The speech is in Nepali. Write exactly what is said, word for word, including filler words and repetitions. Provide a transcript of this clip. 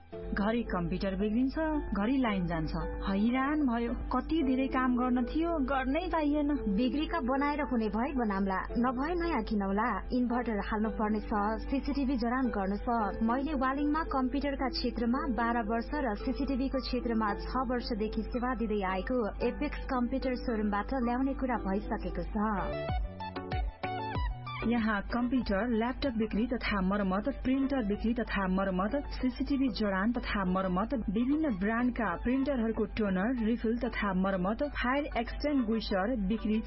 घरि कम्प्युटर बिग्रिन्छ, घरि लाइन जान्छ। हैरान भयो, कति धेरै काम गर्न थियो, गर्नै पाइएन। बिग्रीका बनाएर हुने भए बनाम्ला, नभए नयाँ किनौला। इन्भर्टर हाल्नु पर्नेछ, सीसीटीभी जडान गर्नु छ। मैले वालिङमा कम्प्युटरका क्षेत्रमा बाह्र वर्ष र सीसीटीभीको क्षेत्रमा छ वर्षदेखि सेवा दिँदै आएको एपेक्स कम्प्युटर सोरुमबाट ल्याउने कुरा भइसकेको छ। यहाँ कम्प्युटर, ल्यापटप बिक्री तथा मरम्मत, प्रिन्टर बिक्री तथा मरम्मत, सीसीटीभी जडान तथा मरम्मत, विभिन्न ब्रान्डका प्रिन्टरहरूको टोनर, रिफिल तथा मरम्मत, फायर एक्सटेन्गुइशर बिक्री